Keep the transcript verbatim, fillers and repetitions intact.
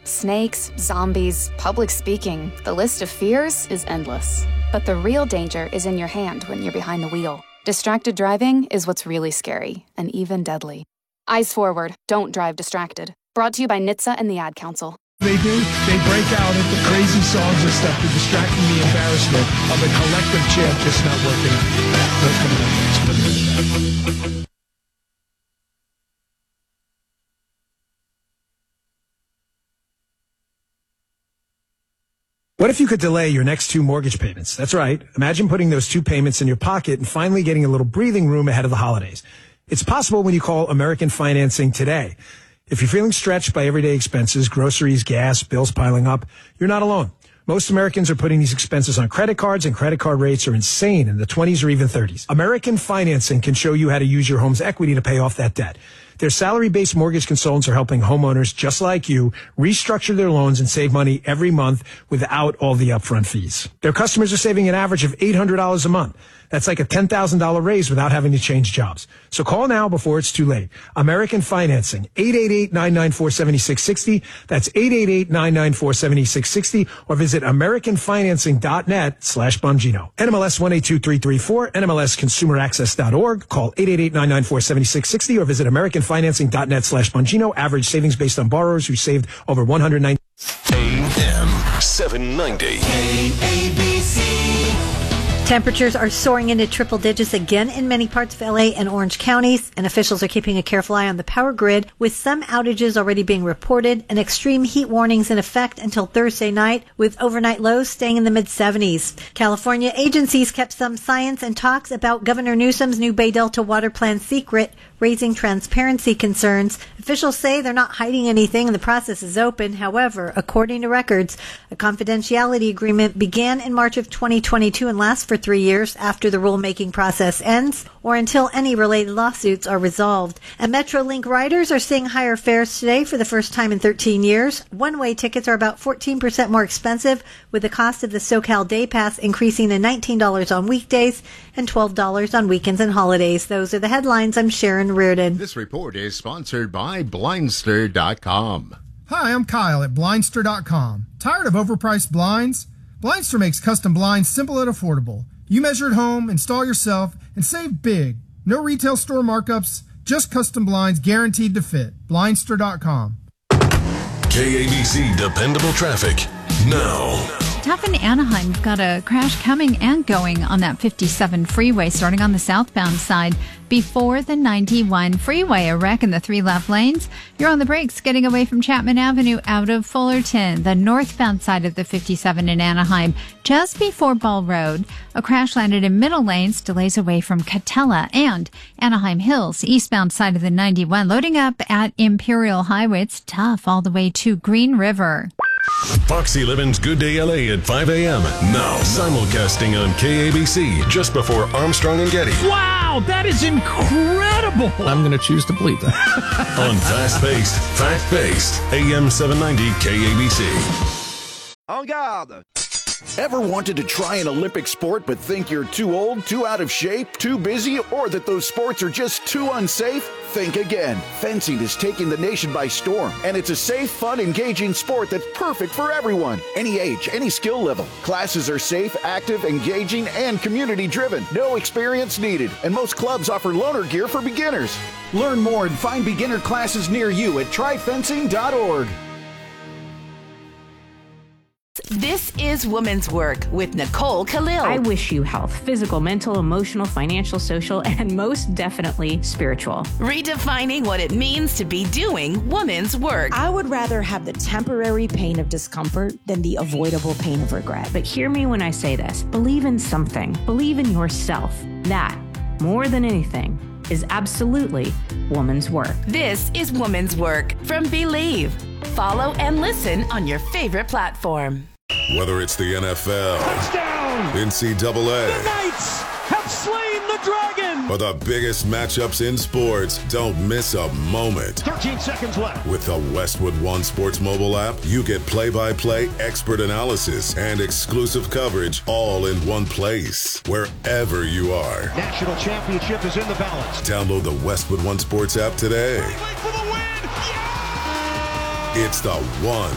Snakes, zombies, public speaking, the list of fears is endless. But the real danger is in your hand when you're behind the wheel. Distracted driving is what's really scary and even deadly. Eyes forward, don't drive distracted. Brought to you by N H T S A and the Ad Council. They do. They break out into crazy songs and stuff to distract from the embarrassment of a collective chant just not working out. What if you could delay your next two mortgage payments? That's right. Imagine putting those two payments in your pocket and finally getting a little breathing room ahead of the holidays. It's possible when you call American Financing today. If you're feeling stretched by everyday expenses, groceries, gas, bills piling up, you're not alone. Most Americans are putting these expenses on credit cards, and credit card rates are insane in the twenties or even thirties. American Financing can show you how to use your home's equity to pay off that debt. Their salary-based mortgage consultants are helping homeowners just like you restructure their loans and save money every month without all the upfront fees. Their customers are saving an average of eight hundred dollars a month. That's like a ten thousand dollars raise without having to change jobs. So call now before it's too late. American Financing, eight eight eight, nine nine four, seven six six zero. That's eight eight eight, nine nine four, seven six six zero, or visit americanfinancing.net slash Bongino. N M L S one eight two three three four, N M L S consumer access dot org. Call eight eight eight, nine nine four, seven six six zero or visit americanfinancing.net slash Bongino. Average savings based on borrowers who saved over one hundred ninety. A M seven ninety. A A B C. Temperatures are soaring into triple digits again in many parts of L A and Orange counties, and officials are keeping a careful eye on the power grid, with some outages already being reported and extreme heat warnings in effect until Thursday night, with overnight lows staying in the mid seventies. California agencies kept some science and talks about Governor Newsom's new Bay Delta water plan secret, raising transparency concerns. Officials say they're not hiding anything and the process is open. However, according to records, a confidentiality agreement began in March of twenty twenty-two and lasts for three years after the rulemaking process ends or until any related lawsuits are resolved. And Metrolink riders are seeing higher fares today for the first time in thirteen years. One-way tickets are about fourteen percent more expensive, with the cost of the SoCal Day Pass increasing to nineteen dollars on weekdays and twelve dollars on weekends and holidays. Those are the headlines. I'm Sharon Reardon. This report is sponsored by Blindster dot com. Hi, I'm Kyle at Blindster dot com. Tired of overpriced blinds? Blindster makes custom blinds simple and affordable. You measure at home, install yourself, and save big. No retail store markups, just custom blinds guaranteed to fit. Blindster dot com. K A B C Dependable Traffic now. Tough in Anaheim. We've got a crash coming and going on that fifty-seven freeway, starting on the southbound side before the ninety-one freeway. A wreck in the three left lanes. You're on the brakes getting away from Chapman Avenue out of Fullerton. The northbound side of the fifty-seven in Anaheim, just before Ball Road. A crash landed in middle lanes, delays away from Catella and Anaheim Hills. Eastbound side of the ninety-one, loading up at Imperial Highway. It's tough all the way to Green River. Foxy Levin's Good Day L A at five a.m. Now, simulcasting on K A B C just before Armstrong and Getty. Wow, that is incredible. I'm going to choose to believe that. On fast-paced, fact-based, A M seven ninety K A B C. En garde. Ever wanted to try an Olympic sport but think you're too old, too out of shape, too busy, or that those sports are just too unsafe? Think again. Fencing is taking the nation by storm, and it's a safe, fun, engaging sport that's perfect for everyone. Any age, any skill level. Classes are safe, active, engaging, and community-driven. No experience needed, and most clubs offer loaner gear for beginners. Learn more and find beginner classes near you at try fencing dot org. This is Women's Work with Nicole Khalil. I wish you health, physical, mental, emotional, financial, social, and most definitely spiritual. Redefining what it means to be doing women's work. I would rather have the temporary pain of discomfort than the avoidable pain of regret. But hear me when I say this. Believe in something. Believe in yourself. That, more than anything, is absolutely woman's work. This is Woman's Work from Believe. Follow and listen on your favorite platform. Whether it's the N F L, touchdown, N C double A, the Knights have slain the dragon, or the biggest matchups in sports, don't miss a moment. thirteen seconds left. With the Westwood One Sports mobile app, you get play-by-play, expert analysis, and exclusive coverage all in one place, wherever you are. National championship is in the balance. Download the Westwood One Sports app today. Wait for the win! Yeah! It's the one